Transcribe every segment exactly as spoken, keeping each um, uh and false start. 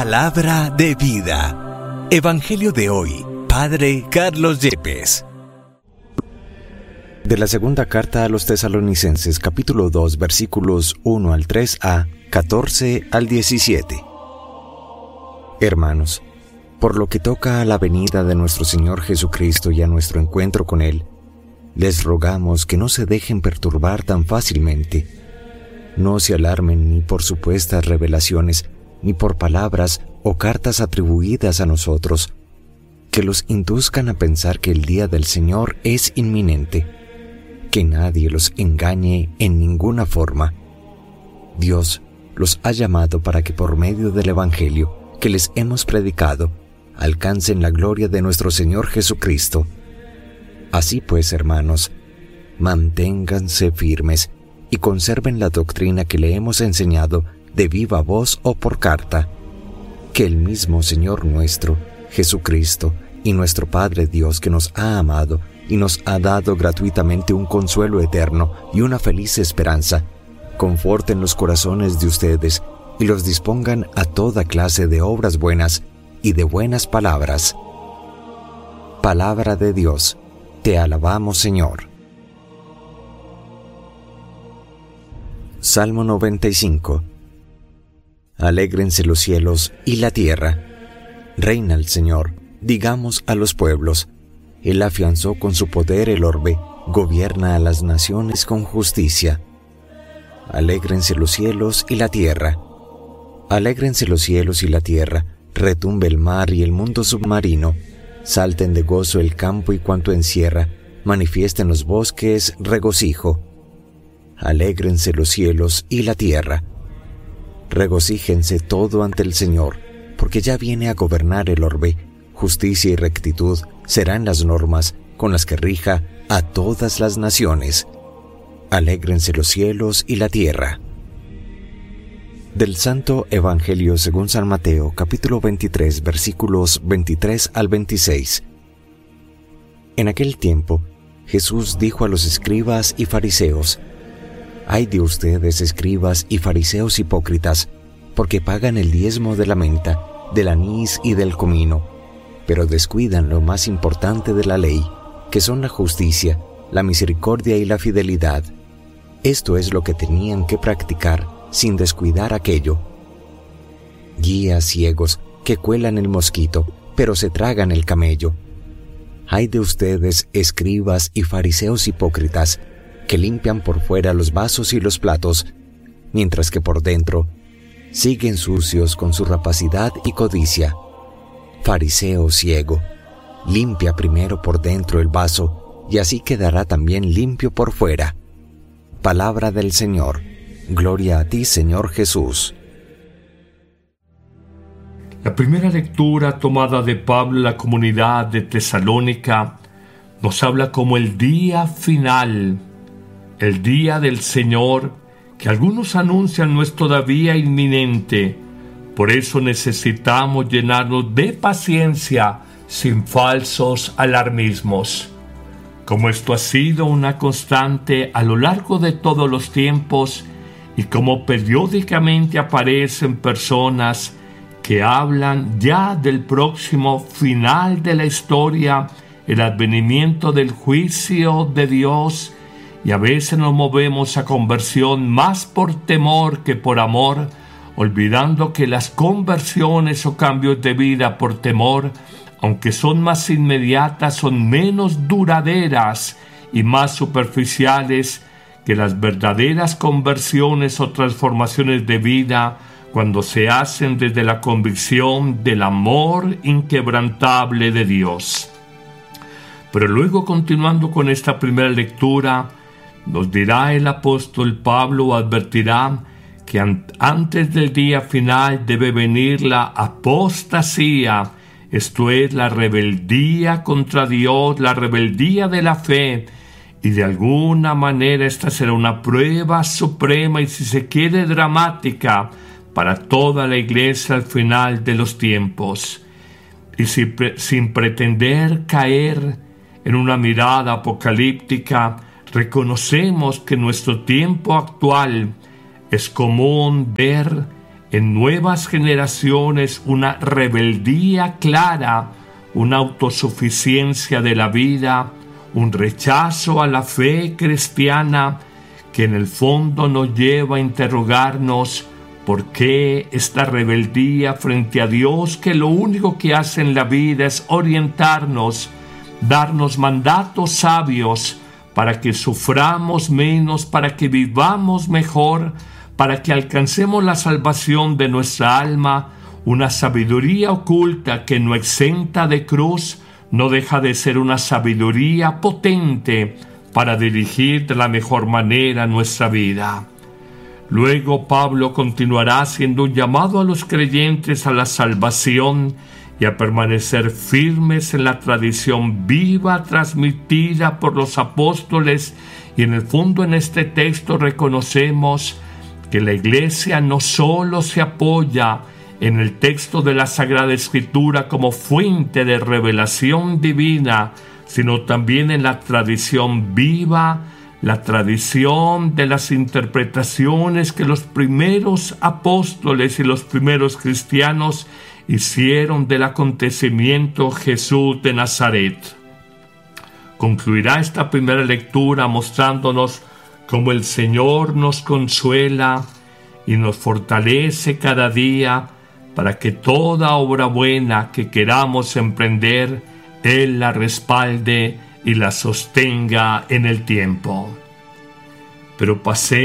Palabra de vida. Evangelio de hoy, Padre Carlos Yepes. De la segunda carta a los Tesalonicenses, capítulo dos, versículos uno al tres a catorce al diecisiete. Hermanos, por lo que toca a la venida de nuestro Señor Jesucristo y a nuestro encuentro con Él, les rogamos que no se dejen perturbar tan fácilmente. No se alarmen ni por supuestas revelaciones, ni por palabras o cartas atribuidas a nosotros, que los induzcan a pensar que el día del Señor es inminente. Que nadie los engañe en ninguna forma. Dios los ha llamado para que por medio del Evangelio que les hemos predicado, alcancen la gloria de nuestro Señor Jesucristo. Así pues, hermanos, manténganse firmes y conserven la doctrina que le hemos enseñado de viva voz o por carta. Que el mismo Señor nuestro, Jesucristo, y nuestro Padre Dios, que nos ha amado y nos ha dado gratuitamente un consuelo eterno y una feliz esperanza, conforten los corazones de ustedes y los dispongan a toda clase de obras buenas y de buenas palabras. Palabra de Dios. Te alabamos, Señor. Salmo noventa y cinco. Alégrense los cielos y la tierra. Reina el Señor, digamos a los pueblos. Él afianzó con su poder el orbe, gobierna a las naciones con justicia. Alégrense los cielos y la tierra. Alégrense los cielos y la tierra, retumbe el mar y el mundo submarino. Salten de gozo el campo y cuanto encierra, manifiesten los bosques regocijo. Alégrense los cielos y la tierra. Regocíjense todo ante el Señor, porque ya viene a gobernar el orbe. Justicia y rectitud serán las normas con las que rija a todas las naciones. Alégrense los cielos y la tierra. Del Santo Evangelio según San Mateo, capítulo veintitrés, versículos veintitrés al veintiséis. En aquel tiempo, Jesús dijo a los escribas y fariseos: «Ay de ustedes, escribas y fariseos hipócritas, porque pagan el diezmo de la menta, del anís y del comino, pero descuidan lo más importante de la ley, que son la justicia, la misericordia y la fidelidad. Esto es lo que tenían que practicar sin descuidar aquello. Guías ciegos que cuelan el mosquito, pero se tragan el camello. Ay de ustedes, escribas y fariseos hipócritas, que limpian por fuera los vasos y los platos, mientras que por dentro siguen sucios con su rapacidad y codicia. Fariseo ciego, limpia primero por dentro el vaso, y así quedará también limpio por fuera». Palabra del Señor. Gloria a ti, Señor Jesús. La primera lectura tomada de Pablo en la comunidad de Tesalónica nos habla como el día final, el día del Señor, que algunos anuncian no es todavía inminente. Por eso necesitamos llenarnos de paciencia sin falsos alarmismos. Como esto ha sido una constante a lo largo de todos los tiempos y como periódicamente aparecen personas que hablan ya del próximo final de la historia, el advenimiento del juicio de Dios, y a veces nos movemos a conversión más por temor que por amor, olvidando que las conversiones o cambios de vida por temor, aunque son más inmediatas, son menos duraderas y más superficiales que las verdaderas conversiones o transformaciones de vida cuando se hacen desde la convicción del amor inquebrantable de Dios. Pero luego, continuando con esta primera lectura, nos dirá el apóstol Pablo, advertirá que antes del día final debe venir la apostasía, esto es, la rebeldía contra Dios, la rebeldía de la fe, y de alguna manera esta será una prueba suprema y, si se quiere, dramática para toda la iglesia al final de los tiempos. Y si, sin pretender caer en una mirada apocalíptica, reconocemos que en nuestro tiempo actual es común ver en nuevas generaciones una rebeldía clara, una autosuficiencia de la vida, un rechazo a la fe cristiana que en el fondo nos lleva a interrogarnos por qué esta rebeldía frente a Dios, que lo único que hace en la vida es orientarnos, darnos mandatos sabios para que suframos menos, para que vivamos mejor, para que alcancemos la salvación de nuestra alma, una sabiduría oculta que no exenta de cruz, no deja de ser una sabiduría potente para dirigir de la mejor manera nuestra vida. Luego Pablo continuará haciendo un llamado a los creyentes a la salvación y a permanecer firmes en la tradición viva transmitida por los apóstoles, y en el fondo en este texto reconocemos que la Iglesia no solo se apoya en el texto de la Sagrada Escritura como fuente de revelación divina, sino también en la tradición viva, la tradición de las interpretaciones que los primeros apóstoles y los primeros cristianos hicieron del acontecimiento Jesús de Nazaret. Concluirá esta primera lectura mostrándonos cómo el Señor nos consuela y nos fortalece cada día para que toda obra buena que queramos emprender, Él la respalde y la sostenga en el tiempo. Pero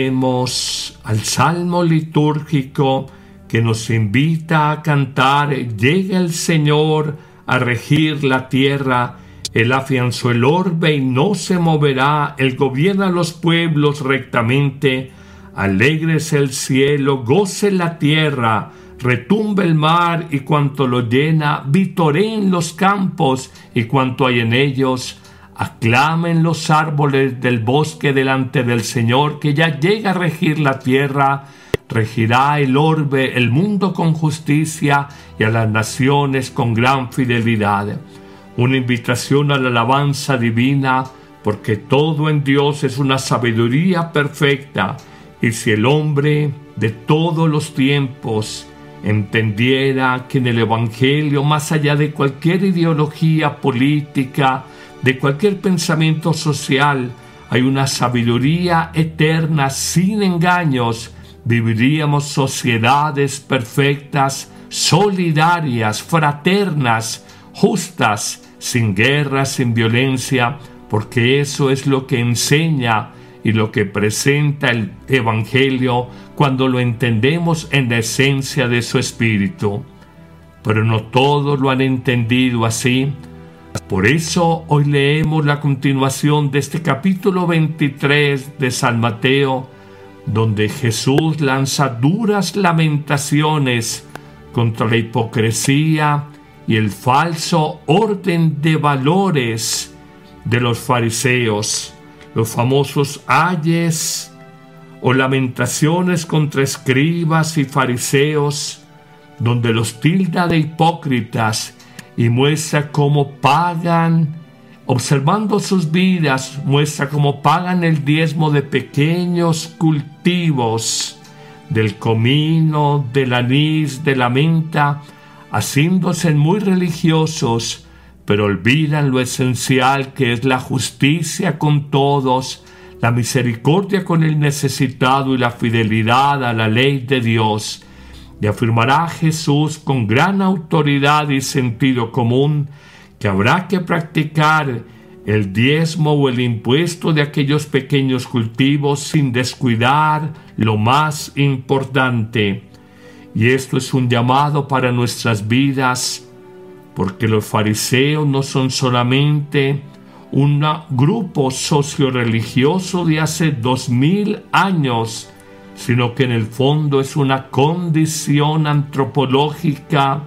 pasemos al salmo litúrgico que nos invita a cantar: llega el Señor a regir la tierra, Él afianzó el orbe y no se moverá, Él gobierna los pueblos rectamente, alégrese el cielo, goce la tierra, retumbe el mar y cuanto lo llena, vitoreen los campos y cuanto hay en ellos, aclamen los árboles del bosque delante del Señor, que ya llega a regir la tierra, regirá el orbe, el mundo con justicia y a las naciones con gran fidelidad. Una invitación a la alabanza divina, porque todo en Dios es una sabiduría perfecta, y si el hombre de todos los tiempos entendiera que en el Evangelio, más allá de cualquier ideología política, de cualquier pensamiento social, hay una sabiduría eterna sin engaños, viviríamos sociedades perfectas, solidarias, fraternas, justas, sin guerra, sin violencia, porque eso es lo que enseña y lo que presenta el Evangelio cuando lo entendemos en la esencia de su espíritu. Pero no todos lo han entendido así. Por eso hoy leemos la continuación de este capítulo veintitrés de San Mateo, donde Jesús lanza duras lamentaciones contra la hipocresía y el falso orden de valores de los fariseos, los famosos ayes o lamentaciones contra escribas y fariseos, donde los tilda de hipócritas y muestra cómo pagan, observando sus vidas, muestra cómo pagan el diezmo de pequeños cultivos, del comino, del anís, de la menta, haciéndose muy religiosos, pero olvidan lo esencial que es la justicia con todos, la misericordia con el necesitado y la fidelidad a la ley de Dios. Y afirmará Jesús con gran autoridad y sentido común que habrá que practicar el diezmo o el impuesto de aquellos pequeños cultivos sin descuidar lo más importante. Y esto es un llamado para nuestras vidas, porque los fariseos no son solamente un grupo socio-religioso de hace dos mil años, sino que en el fondo es una condición antropológica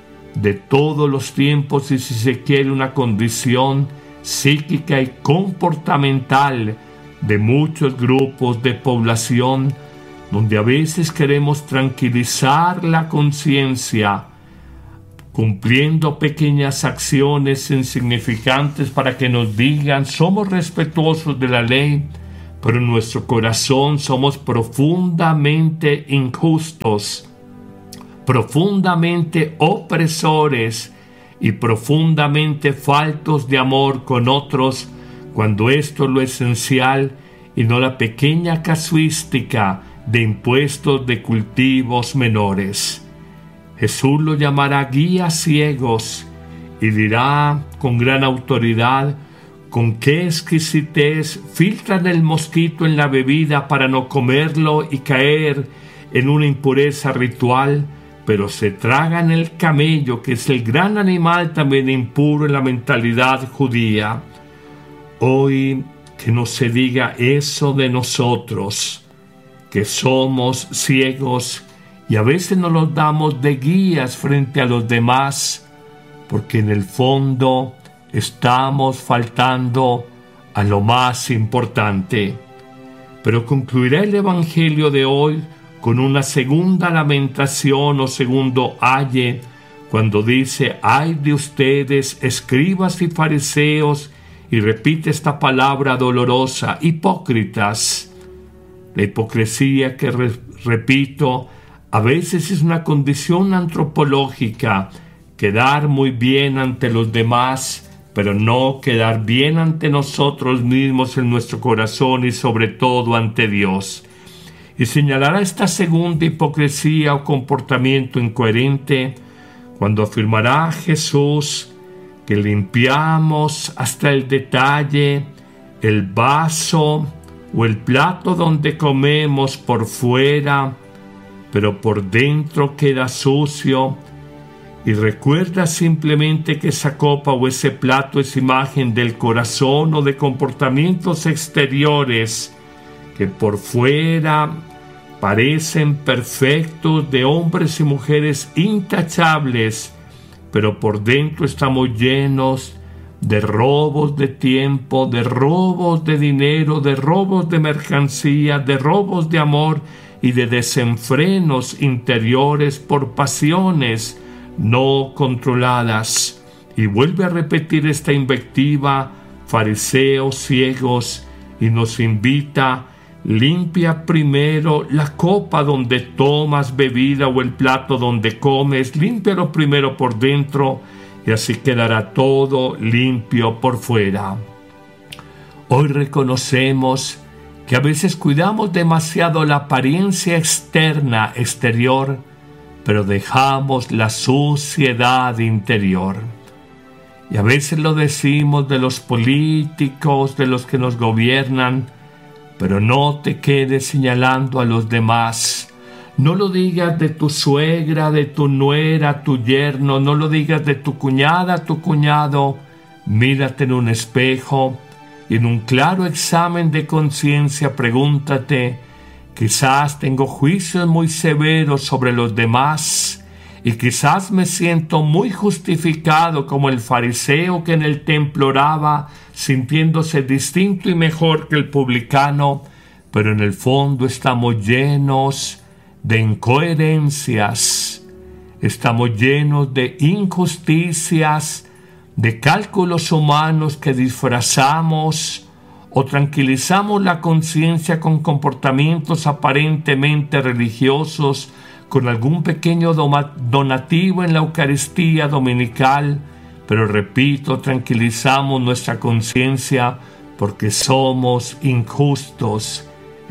de todos los tiempos y, si se quiere, una condición psíquica y comportamental de muchos grupos de población, donde a veces queremos tranquilizar la conciencia cumpliendo pequeñas acciones insignificantes para que nos digan somos respetuosos de la ley, pero en nuestro corazón somos profundamente injustos, profundamente opresores y profundamente faltos de amor con otros, cuando esto es lo esencial y no la pequeña casuística de impuestos de cultivos menores. Jesús lo llamará guías ciegos y dirá con gran autoridad con qué exquisitez filtran el mosquito en la bebida para no comerlo y caer en una impureza ritual, pero se tragan el camello, que es el gran animal también impuro en la mentalidad judía. Hoy que no se diga eso de nosotros, que somos ciegos y a veces nos los damos de guías frente a los demás, porque en el fondo estamos faltando a lo más importante. Pero concluirá el Evangelio de hoy con una segunda lamentación o segundo aye, cuando dice: ay de ustedes, escribas y fariseos, y repite esta palabra dolorosa: hipócritas. La hipocresía, que re- repito, a veces es una condición antropológica, quedar muy bien ante los demás, pero no quedar bien ante nosotros mismos en nuestro corazón y sobre todo ante Dios. Y señalará esta segunda hipocresía o comportamiento incoherente cuando afirmará Jesús que limpiamos hasta el detalle el vaso o el plato donde comemos por fuera, pero por dentro queda sucio, y recuerda simplemente que esa copa o ese plato es imagen del corazón o de comportamientos exteriores que por fuera parecen perfectos, de hombres y mujeres intachables, pero por dentro estamos llenos de robos de tiempo, de robos de dinero, de robos de mercancía, de robos de amor y de desenfrenos interiores por pasiones no controladas. Y vuelve a repetir esta invectiva: fariseos ciegos, y nos invita: limpia primero la copa donde tomas bebida o el plato donde comes, límpialo primero por dentro, y así quedará todo limpio por fuera. Hoy reconocemos que a veces cuidamos demasiado la apariencia externa, exterior, pero dejamos la suciedad interior. Y a veces lo decimos de los políticos, de los que nos gobiernan, pero no te quedes señalando a los demás. No lo digas de tu suegra, de tu nuera, tu yerno, no lo digas de tu cuñada, tu cuñado. Mírate en un espejo y en un claro examen de conciencia pregúntate: quizás tengo juicios muy severos sobre los demás y quizás me siento muy justificado como el fariseo que en el templo oraba, sintiéndose distinto y mejor que el publicano, pero en el fondo estamos llenos de incoherencias, estamos llenos de injusticias, de cálculos humanos que disfrazamos o tranquilizamos la conciencia con comportamientos aparentemente religiosos, con algún pequeño donativo en la Eucaristía dominical, pero repito, tranquilizamos nuestra conciencia porque somos injustos,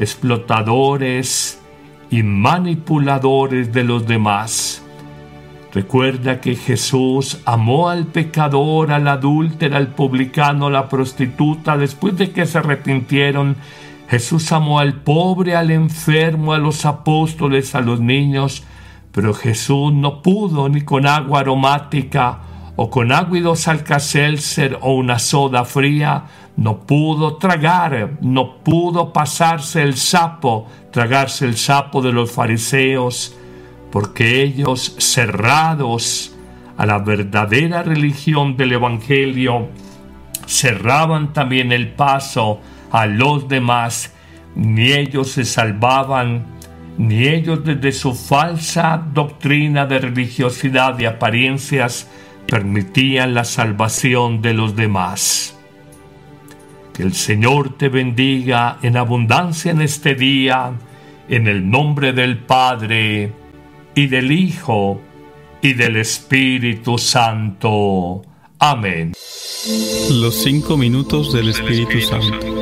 explotadores y manipuladores de los demás. Recuerda que Jesús amó al pecador, al adúltero, al publicano, a la prostituta. Después de que se arrepintieron, Jesús amó al pobre, al enfermo, a los apóstoles, a los niños. Pero Jesús no pudo ni con agua aromática o con agua y dos Alka-Seltzer o una soda fría, no pudo tragar, no pudo pasarse el sapo, tragarse el sapo de los fariseos, porque ellos, cerrados a la verdadera religión del Evangelio, cerraban también el paso a los demás. Ni ellos se salvaban, ni ellos desde su falsa doctrina de religiosidad y apariencias permitían la salvación de los demás. Que el Señor te bendiga en abundancia en este día, en el nombre del Padre, y del Hijo, y del Espíritu Santo. Amén. Los cinco minutos del Espíritu Santo.